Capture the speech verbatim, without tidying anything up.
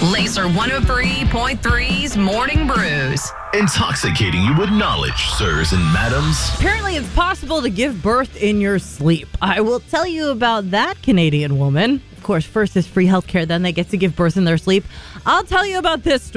Laser one oh three point three's Morning Brews. Intoxicating you with knowledge, sirs and madams. Apparently, it's possible to give birth in your sleep. I will tell you about that Canadian woman. Of course, first is free healthcare, then they get to give birth in their sleep. I'll tell you about this story.